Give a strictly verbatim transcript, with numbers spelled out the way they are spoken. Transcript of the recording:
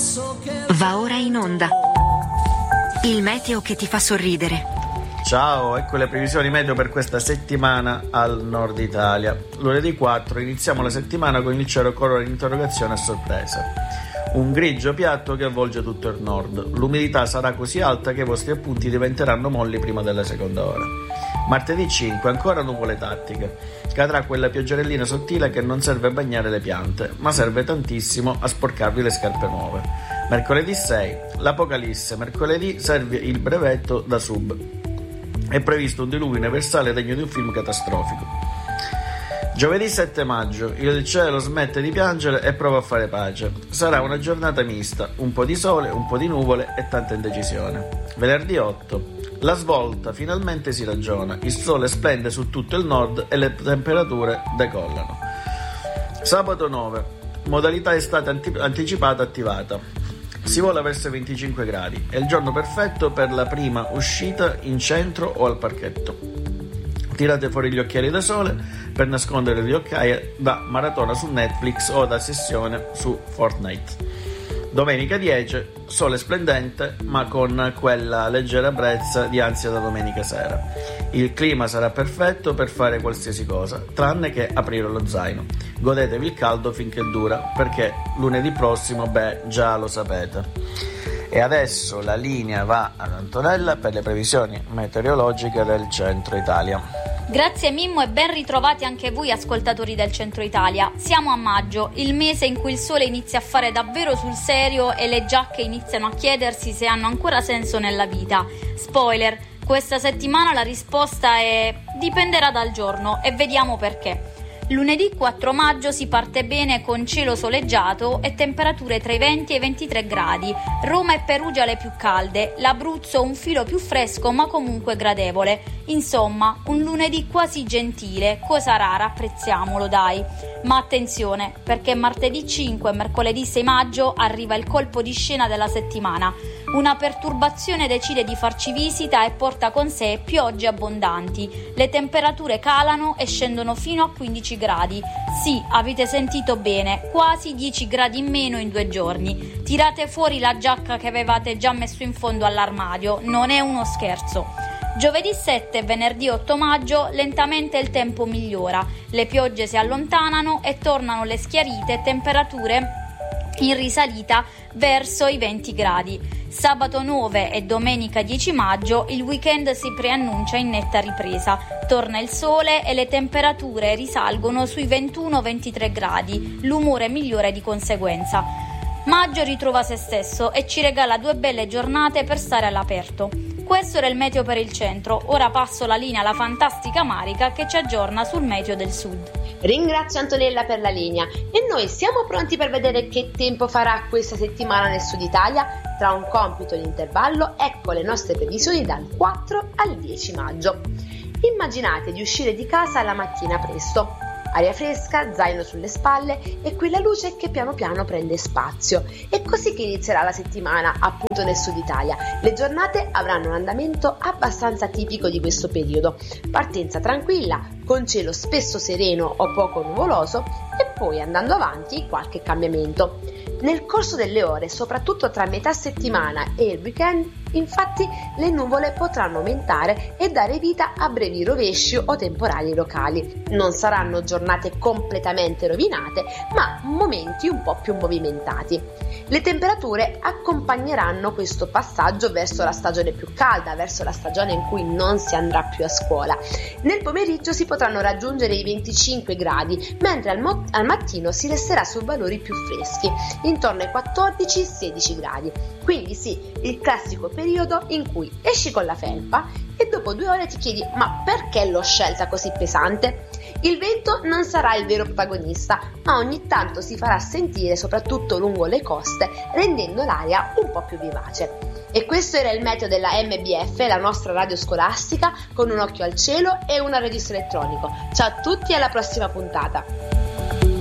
Va ora in onda il meteo che ti fa sorridere. Ciao, ecco le previsioni meteo per questa settimana al nord Italia. Lunedì quattro iniziamo la settimana con il cielo colore di interrogazione a sorpresa. Un grigio piatto che avvolge tutto il nord. L'umidità sarà così alta che i vostri appunti diventeranno molli prima della seconda ora. Martedì cinque, ancora nuvole tattiche. Cadrà quella pioggerellina sottile che non serve a bagnare le piante, ma serve tantissimo a sporcarvi le scarpe nuove. Mercoledì sei, l'Apocalisse. Mercoledì serve il brevetto da sub. È previsto un diluvio universale degno di un film catastrofico. Giovedì sette maggio, il cielo smette di piangere e prova a fare pace. Sarà una giornata mista, un po' di sole, un po' di nuvole e tanta indecisione. Venerdì otto, la svolta, finalmente si ragiona, il sole splende su tutto il nord e le temperature decollano. Sabato nove, modalità estate anti- anticipata attivata. Si vola verso i venticinque gradi, è il giorno perfetto per la prima uscita in centro o al parchetto. Tirate fuori gli occhiali da sole per nascondere le occhiaie da maratona su Netflix o da sessione su Fortnite. Domenica dieci, sole splendente ma con quella leggera brezza di ansia da domenica sera. Il clima sarà perfetto per fare qualsiasi cosa, tranne che aprire lo zaino. Godetevi il caldo finché dura, perché lunedì prossimo, beh, già lo sapete. E adesso la linea va ad Antonella per le previsioni meteorologiche del centro Italia. Grazie Mimmo e ben ritrovati anche voi ascoltatori del centro Italia. Siamo a maggio, il mese in cui il sole inizia a fare davvero sul serio e le giacche iniziano a chiedersi se hanno ancora senso nella vita. Spoiler, questa settimana la risposta è dipenderà dal giorno e vediamo perché. Lunedì quattro maggio si parte bene con cielo soleggiato e temperature tra i venti e i ventitré gradi. Roma e Perugia le più calde, l'Abruzzo un filo più fresco ma comunque gradevole. Insomma, un lunedì quasi gentile, cosa rara, apprezziamolo dai. Ma attenzione, perché martedì cinque e mercoledì sei maggio arriva il colpo di scena della settimana. Una perturbazione decide di farci visita e porta con sé piogge abbondanti. Le temperature calano e scendono fino a quindici gradi. Sì, avete sentito bene, quasi dieci gradi in meno in due giorni. Tirate fuori la giacca che avevate già messo in fondo all'armadio, non è uno scherzo. Giovedì sette e venerdì otto maggio lentamente il tempo migliora, le piogge si allontanano e tornano le schiarite e temperature in risalita verso i venti gradi. Sabato nove e domenica dieci maggio il weekend si preannuncia in netta ripresa, torna il sole e le temperature risalgono sui ventuno ventitré gradi, l'umore migliore di conseguenza. Maggio ritrova se stesso e ci regala due belle giornate per stare all'aperto. Questo era il meteo per il centro, ora passo la linea alla fantastica Marica che ci aggiorna sul meteo del sud. Ringrazio Antonella per la linea e noi siamo pronti per vedere che tempo farà questa settimana nel sud Italia. Tra un compito e l'intervallo, ecco le nostre previsioni dal quattro al dieci maggio. Immaginate di uscire di casa la mattina presto. Aria fresca, zaino sulle spalle e quella luce che piano piano prende spazio. È così che inizierà la settimana, appunto nel sud Italia. Le giornate avranno un andamento abbastanza tipico di questo periodo. Partenza tranquilla, con cielo spesso sereno o poco nuvoloso e poi andando avanti qualche cambiamento. Nel corso delle ore, soprattutto tra metà settimana e il weekend, infatti le nuvole potranno aumentare e dare vita a brevi rovesci o temporali locali. Non saranno giornate completamente rovinate, ma momenti un po' più movimentati. Le temperature accompagneranno questo passaggio verso la stagione più calda, verso la stagione in cui non si andrà più a scuola. Nel pomeriggio si potranno raggiungere i venticinque gradi, mentre al, mo- al mattino si resterà su valori più freschi, intorno ai quattordici sedici gradi. Quindi sì, il classico periodo in cui esci con la felpa e dopo due ore ti chiedi ma perché l'ho scelta così pesante? Il vento non sarà il vero protagonista, ma ogni tanto si farà sentire soprattutto lungo le coste, rendendo l'aria un po' più vivace. E questo era il meteo della M B F, la nostra radio scolastica, con un occhio al cielo e un registro elettronico. Ciao a tutti e alla prossima puntata!